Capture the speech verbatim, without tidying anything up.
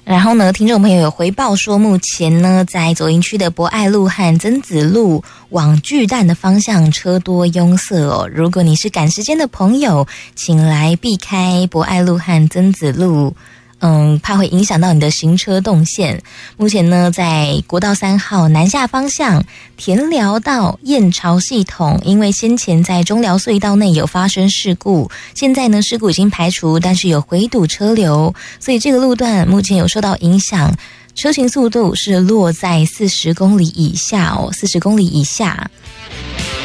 然后呢，听众朋友有回报说，目前呢在左营区的博爱路和曾子路往巨蛋的方向车多拥塞哦。如果你是赶时间的朋友，请来避开博爱路和曾子路，嗯，怕会影响到你的行车动线。目前呢，在国道三号南下方向田寮道燕巢系统，因为先前在中寮隧道内有发生事故，现在呢事故已经排除，但是有回堵车流，所以这个路段目前有受到影响，车行速度是落在四十公里以下哦，四十公里以下。